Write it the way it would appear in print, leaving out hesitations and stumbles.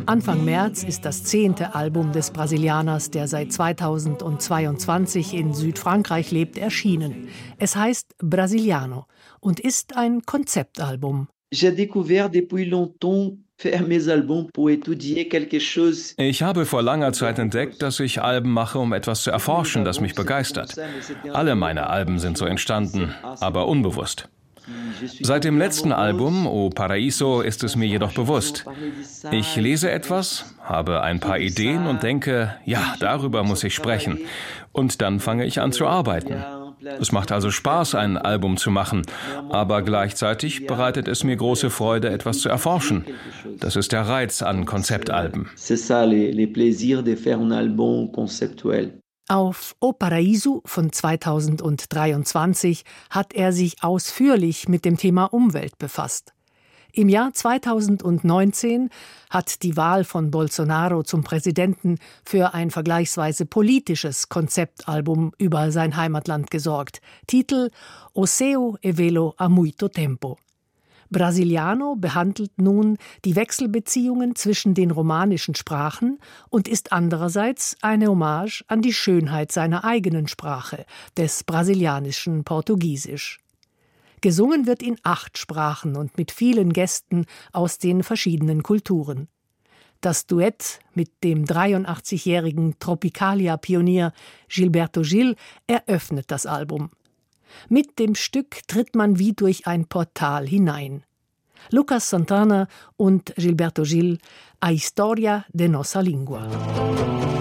Anfang März ist das 10. Album des Brasilianers, der seit 2022 in Südfrankreich lebt, erschienen. Es heißt Brasiliano und ist ein Konzeptalbum. Ich habe vor langer Zeit entdeckt, dass ich Alben mache, um etwas zu erforschen, das mich begeistert. Alle meine Alben sind so entstanden, aber unbewusst. Seit dem letzten Album, O Paraíso, ist es mir jedoch bewusst. Ich lese etwas, habe ein paar Ideen und denke, ja, darüber muss ich sprechen. Und dann fange ich an zu arbeiten. Es macht also Spaß, ein Album zu machen, aber gleichzeitig bereitet es mir große Freude, etwas zu erforschen. Das ist der Reiz an Konzeptalben. Auf O Paraíso von 2023 hat er sich ausführlich mit dem Thema Umwelt befasst. Im Jahr 2019 hat die Wahl von Bolsonaro zum Präsidenten für ein vergleichsweise politisches Konzeptalbum über sein Heimatland gesorgt. Titel O seu e velo há muito tempo. Brasiliano behandelt nun die Wechselbeziehungen zwischen den romanischen Sprachen und ist andererseits eine Hommage an die Schönheit seiner eigenen Sprache, des brasilianischen Portugiesisch. Gesungen wird in 8 Sprachen und mit vielen Gästen aus den verschiedenen Kulturen. Das Duett mit dem 83-jährigen Tropicalia-Pionier Gilberto Gil eröffnet das Album. Mit dem Stück tritt man wie durch ein Portal hinein. Lucas Santana und Gilberto Gil, A História de Nossa Língua.